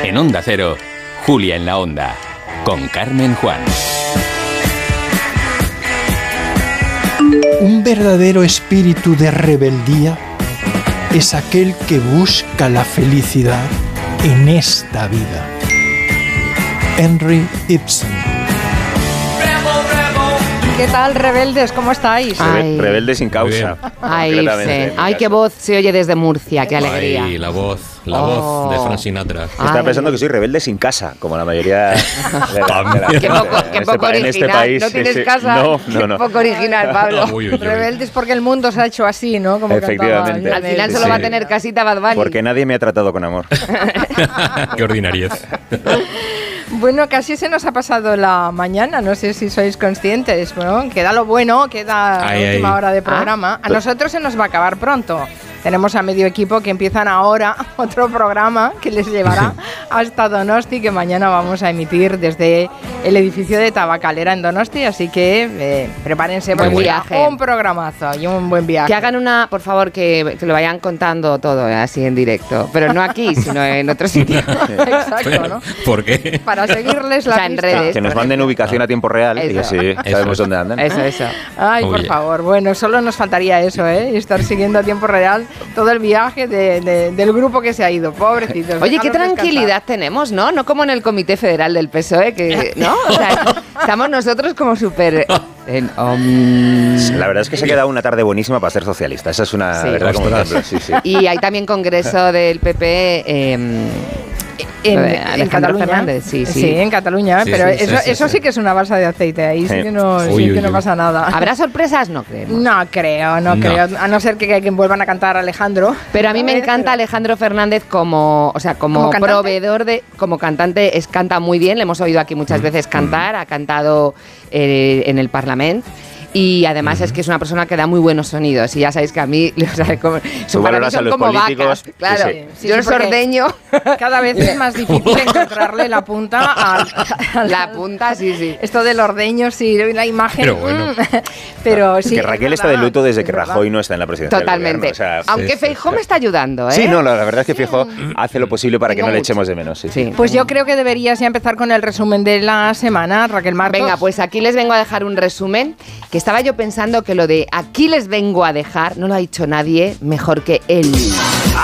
En Onda Cero, Julia en la Onda, con Carmen Juan. Un verdadero espíritu de rebeldía es aquel que busca la felicidad en esta vida. Henry Ibsen. ¿Qué tal, rebeldes? ¿Cómo estáis? Rebelde sin causa. Ay, sí. Ay, qué voz se oye desde Murcia, qué alegría. Ay, la voz de Frank Sinatra. Estaba pensando que soy rebelde sin casa, como la mayoría de la Qué poco original. en este país. ¿No tienes casa? No. Qué poco original, Pablo. Rebeldes porque el mundo se ha hecho así, ¿no? Como efectivamente. cantaba. Al final solo va a tener casita Bad Bunny. Porque nadie me ha tratado con amor. Qué ordinariez. Bueno, casi se nos ha pasado la mañana, no sé si sois conscientes, ¿no? Queda lo bueno, queda la última hora de programa. A nosotros se nos va a acabar pronto. Tenemos a medio equipo que empiezan ahora otro programa que les llevará hasta Donosti, que mañana vamos a emitir desde el edificio de Tabacalera en Donosti, así que prepárense para un programazo y un buen viaje. Que hagan por favor, que lo vayan contando todo así en directo, pero no aquí, sino en otro sitio. Exacto, ¿no? ¿Por qué? Para seguirles la en redes. Que nos manden ubicación a tiempo real y así sabemos dónde andan. Eso. Ay, por favor. Bueno, solo nos faltaría eso, ¿eh? Estar siguiendo a tiempo real todo el viaje del grupo que se ha ido, pobrecitos. Oye, qué tranquilidad tenemos, ¿no? No como en el Comité Federal del PSOE, que, ¿no? O sea, estamos nosotros como súper... La verdad es que se ha quedado una tarde buenísima para ser socialista. Esa es una verdad como ejemplo. Sí. Y hay también congreso del PP en Cataluña. Fernández, sí, en Cataluña, pero eso sí que es una balsa de aceite, ahí sí que no pasa nada. ¿Habrá sorpresas? No creo. No creo, a no ser que vuelvan a cantar Alejandro. Pero a mí me encanta Alejandro Fernández como proveedor como cantante, canta muy bien, le hemos oído aquí muchas veces cantar, ha cantado en el Parlamento. Y además es que es una persona que da muy buenos sonidos. Y ya sabéis que a mí, para mí son como vacas. Claro, yo los ordeño. Cada vez es más difícil encontrarle la punta a la punta, sí. Esto del ordeño, sí, la imagen. Pero bueno. Pero sí. Que Raquel está de luto desde que Rajoy no está en la presidencia. Totalmente. Del gobierno, aunque Feijóo me está ayudando, ¿eh? Sí, no, la verdad es que Feijóo hace lo posible para que no le echemos de menos. Sí. Pues yo creo que deberías ya empezar con el resumen de la semana, Raquel Martos. Venga, pues aquí les vengo a dejar un resumen, que estaba yo pensando que lo de aquí les vengo a dejar no lo ha dicho nadie mejor que él.